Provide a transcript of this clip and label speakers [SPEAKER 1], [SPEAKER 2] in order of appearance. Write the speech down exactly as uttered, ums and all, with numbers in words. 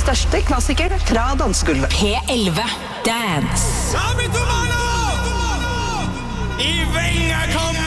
[SPEAKER 1] største klassiker fra dansegulvet.
[SPEAKER 2] P elleve Dance.
[SPEAKER 3] I venga kom